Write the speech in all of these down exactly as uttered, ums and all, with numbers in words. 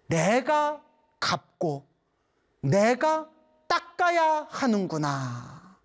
내가 갚고 내가 닦아야 하는구나.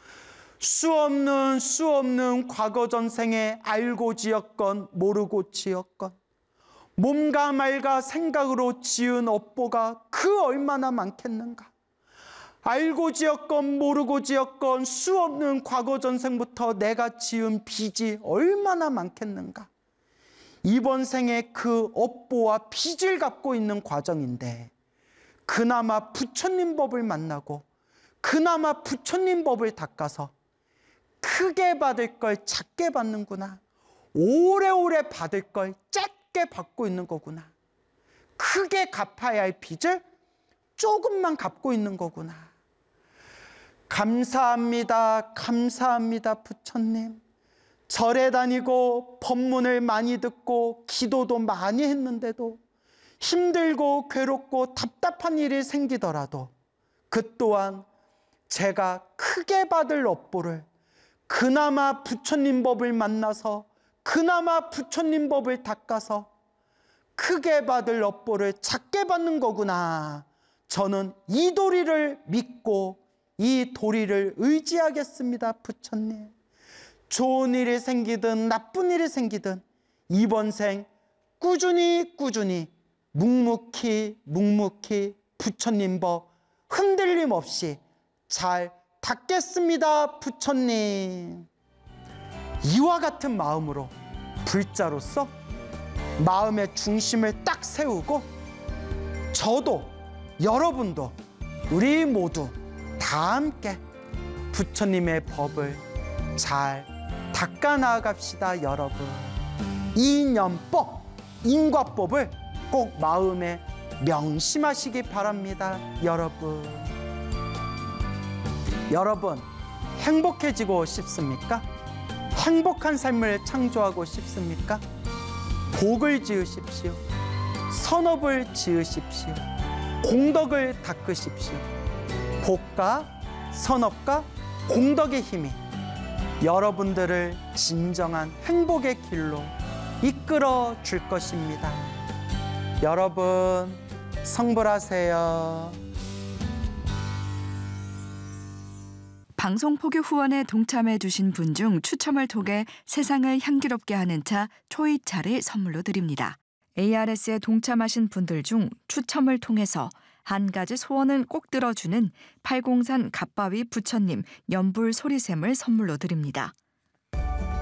수없는 수없는 과거 전생에 알고 지었건 모르고 지었건 몸과 말과 생각으로 지은 업보가 그 얼마나 많겠는가. 알고 지었건 모르고 지었건 수없는 과거 전생부터 내가 지은 빚이 얼마나 많겠는가. 이번 생에 그 업보와 빚을 갚고 있는 과정인데 그나마 부처님 법을 만나고 그나마 부처님 법을 닦아서 크게 받을 걸 작게 받는구나. 오래오래 받을 걸 짧게 받고 있는 거구나. 크게 갚아야 할 빚을 조금만 갚고 있는 거구나. 감사합니다. 감사합니다. 부처님. 절에 다니고 법문을 많이 듣고 기도도 많이 했는데도 힘들고 괴롭고 답답한 일이 생기더라도 그 또한 제가 크게 받을 업보를 그나마 부처님 법을 만나서 그나마 부처님 법을 닦아서 크게 받을 업보를 작게 받는 거구나. 저는 이 도리를 믿고 이 도리를 의지하겠습니다. 부처님. 좋은 일이 생기든 나쁜 일이 생기든 이번 생 꾸준히 꾸준히 묵묵히 묵묵히 부처님 법 흔들림 없이 잘 닦겠습니다. 부처님. 이와 같은 마음으로 불자로서 마음의 중심을 딱 세우고 저도 여러분도 우리 모두 다 함께 부처님의 법을 잘 닦아 나아갑시다. 여러분. 이념법, 인과법을 꼭 마음에 명심하시기 바랍니다. 여러분. 여러분, 행복해지고 싶습니까? 행복한 삶을 창조하고 싶습니까? 복을 지으십시오. 선업을 지으십시오. 공덕을 닦으십시오. 복과 선업과 공덕의 힘이 여러분들을 진정한 행복의 길로 이끌어 줄 것입니다. 여러분, 성불하세요. 방송 포교 후원에 동참해 주신 분 중 추첨을 통해 세상을 향기롭게 하는 차 초이차를 선물로 드립니다. 에이알에스에 동참하신 분들 중 추첨을 통해서 한 가지 소원은 꼭 들어주는 팔공산 갓바위 부처님 연불 소리샘을 선물로 드립니다.